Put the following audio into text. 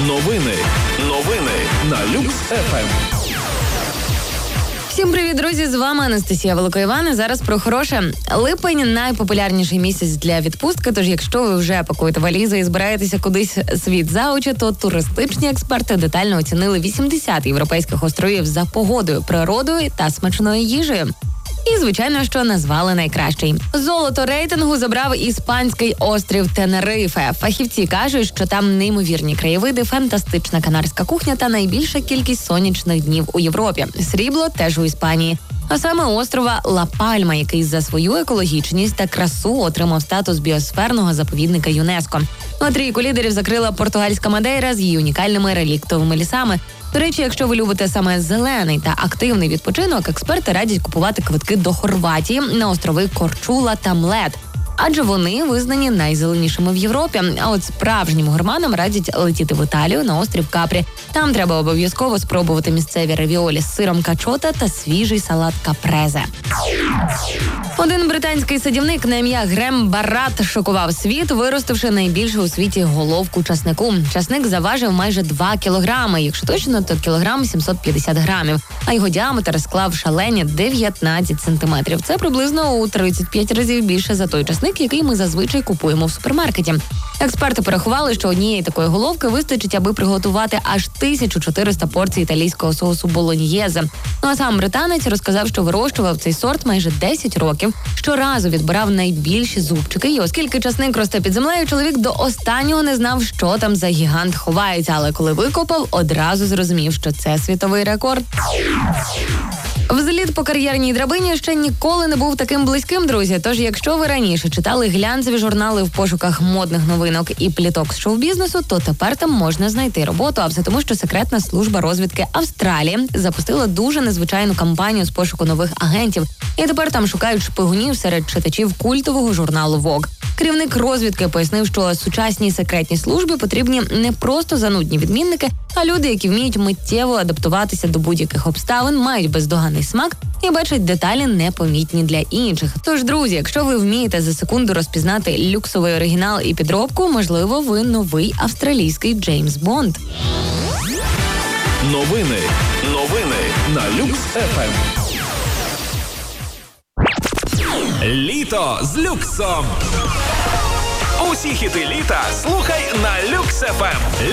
Новини на Люкс ФМ. Всім привіт, друзі! З вами Анастасія Великоїван. Зараз про хороше. Липень – найпопулярніший місяць для відпустки, тож якщо ви вже пакуєте валізи і збираєтеся кудись світ за очі, то туристичні експерти детально оцінили 80 європейських островів за погодою, природою та смачною їжею. І, звичайно, що назвали найкращий. Золото рейтингу забрав іспанський острів Тенерифе. Фахівці кажуть, що там неймовірні краєвиди, фантастична канарська кухня та найбільша кількість сонячних днів у Європі. Срібло теж у Іспанії. А саме острова Ла-Пальма, який за свою екологічність та красу отримав статус біосферного заповідника ЮНЕСКО. А трійку лідерів закрила португальська Мадейра з її унікальними реліктовими лісами. До речі, якщо ви любите саме зелений та активний відпочинок, експерти радять купувати квитки до Хорватії на острови Корчула та Млет. Адже вони визнані найзеленішими в Європі. А от справжнім гурманам радять летіти в Італію на острів Капрі. Там треба обов'язково спробувати місцеві равіолі з сиром качота та свіжий салат капрезе. Один британський садівник на ім'я Грем Барат шокував світ, виростивши найбільшу у світі головку часнику. Часник заважив майже 2 кілограми, якщо точно, то кілограм 750 грамів, а його діаметр склав шалені 19 сантиметрів. Це приблизно у 35 разів більше за той часник, який ми зазвичай купуємо в супермаркеті. Експерти порахували, що однієї такої головки вистачить, аби приготувати аж 1400 порцій італійського соусу болоньєзе. Ну а сам британець розказав, що вирощував цей сорт майже 10 років, щоразу відбирав найбільші зубчики. І оскільки часник росте під землею, чоловік до останнього не знав, що там за гігант ховається, але коли викопав, одразу зрозумів, що це світовий рекорд. Взліт по кар'єрній драбині ще ніколи не був таким близьким, друзі. Тож, якщо ви раніше читали глянцеві журнали в пошуках модних новинок і пліток з шоу-бізнесу, то тепер там можна знайти роботу. А все тому, що секретна служба розвідки Австралії запустила дуже незвичайну кампанію з пошуку нових агентів. І тепер там шукають шпигунів серед читачів культового журналу Vogue. Керівник розвідки пояснив, що сучасній секретній службі потрібні не просто занудні відмінники, а люди, які вміють миттєво адаптуватися до будь-яких обставин, мають бездоганний смак і бачать деталі непомітні для інших. Тож, друзі, якщо ви вмієте за секунду розпізнати люксовий оригінал і підробку, можливо, ви новий австралійський Джеймс Бонд. Новини на Люкс ФМ. Літо з люксом. Усі хіти літа слухай на Люкс ФМ.